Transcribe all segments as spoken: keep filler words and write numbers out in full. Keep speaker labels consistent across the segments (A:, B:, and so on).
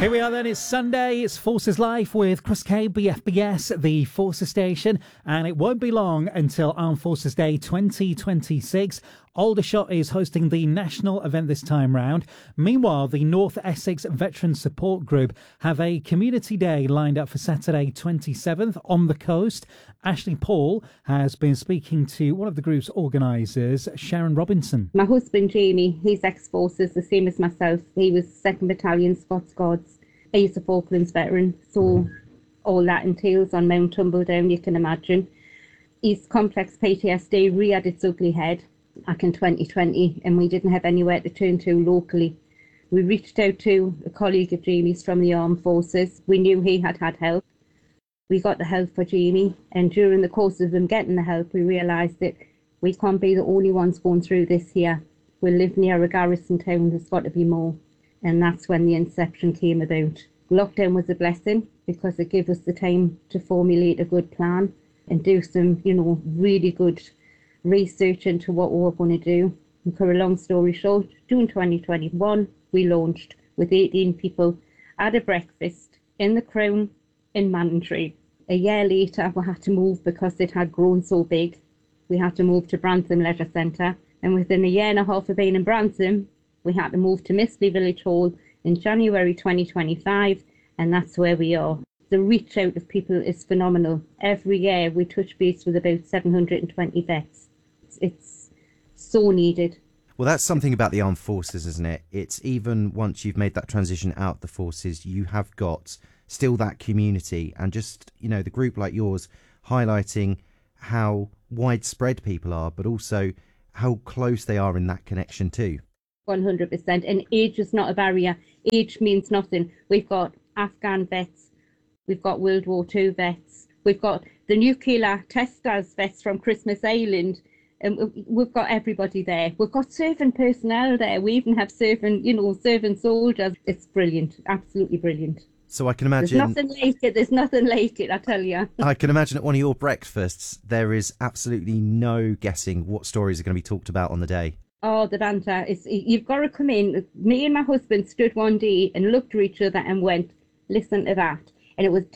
A: Here we are then, it's Sunday, it's Forces Life with Chris Kay, B F B S, the Forces Station, and it won't be long until Armed Forces Day twenty twenty-six. Aldershot is hosting the national event this time round. Meanwhile, the North Essex Veteran Support Group have a community day lined up for Saturday twenty-seventh on the coast. Ashley Paul has been speaking to one of the group's organisers, Sharon Robinson.
B: My husband Jamie, he's ex-forces, the same as myself. He was second Battalion Scots Guards. He's a Falklands veteran, so all that entails on Mount Tumbledown, you can imagine. His complex P T S D reared its ugly head back in twenty twenty, and we didn't have anywhere to turn to locally. We reached out to a colleague of Jamie's from the Armed Forces. We knew he had had help. We got the help for Jamie, and during the course of him getting the help, we realised that we can't be the only ones going through this here. We live near a garrison town, there's got to be more. And that's when the inception came about. Lockdown was a blessing because it gave us the time to formulate a good plan and do some, you know, really good research into what we were going to do. And for a long story short, June twenty twenty-one, we launched with eighteen people at a breakfast in the Crown in Manningtree. A year later, we had to move because it had grown so big. We had to move to Brantham Leisure Centre, and within a year and a half of being in Brantham, we had to move to Mistley Village Hall in January twenty twenty-five, and that's where we are. The reach out of people is phenomenal. Every year we touch base with about seven hundred twenty vets. It's, it's so needed.
C: Well, that's something about the armed forces, isn't it? It's even once you've made that transition out the forces, you have got still that community, and just, you know, the group like yours highlighting how widespread people are, but also how close they are in that connection too.
B: one hundred percent. And age is not a barrier. Age means nothing. We've got Afghan vets, we've got World War Two vets, we've got the nuclear testers vets from Christmas Island, and we've got everybody there. We've got serving personnel there. We even have serving, you know, serving soldiers. It's brilliant, absolutely brilliant.
C: So I can imagine...
B: There's nothing like it, there's nothing like it, I tell you.
C: I can imagine at one of your breakfasts, there is absolutely no guessing what stories are going to be talked about on the day.
B: Oh, the banter. It's, you've got to come in. Me and my husband stood one day and looked at each other and went, listen to that. And it was,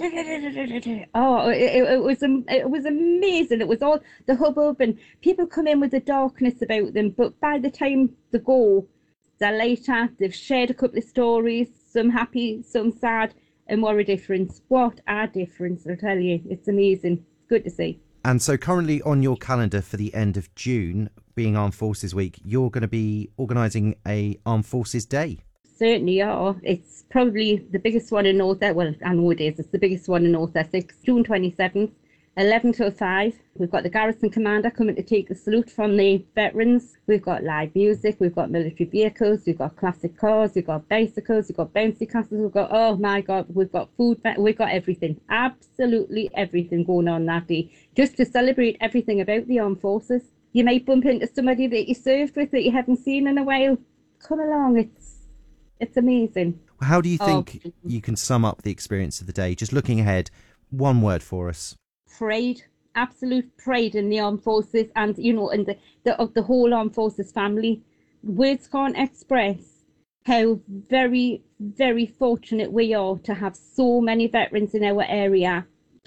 B: oh, it, it, was, it was amazing. It was all the hubbub, and people come in with the darkness about them. But by the time they go, they're later, they've shared a couple of stories, some happy, some sad. And what a difference. What a difference, I'll tell you. It's amazing. It's good to see.
C: And so currently on your calendar for the end of June, being Armed Forces Week, you're going to be organising a Armed Forces Day.
B: Certainly are. It's probably the biggest one in North Essex. Well, I know it is. It's the biggest one in North Essex. June twenty-seventh, eleven till five. We've got the Garrison Commander coming to take the salute from the veterans. We've got live music. We've got military vehicles. We've got classic cars. We've got bicycles. We've got bouncy castles. We've got, oh my God, we've got food. We've got everything. Absolutely everything going on that day. Just to celebrate everything about the armed forces. You might bump into somebody that you served with that you haven't seen in a while. Come along. It's it's amazing.
C: How do you think
B: oh.
C: you can sum up the experience of the day? Just looking ahead, one word for us.
B: Pride. Absolute pride in the armed forces, and you know, in the, the of the whole armed forces family. Words can't express how very, very fortunate we are to have so many veterans in our area.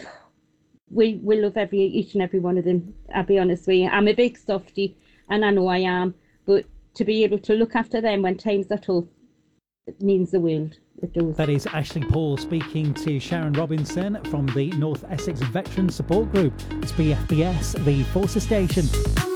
B: We we love every each and every one of them. I'll be honest with you. I'm a big softie, and I know I am, but to be able to look after them when times are tough, it means the world. It does.
A: That is Ashley Paul speaking to Sharon Robinson from the North Essex Veteran Support Group. It's B F B S, the Forces Station.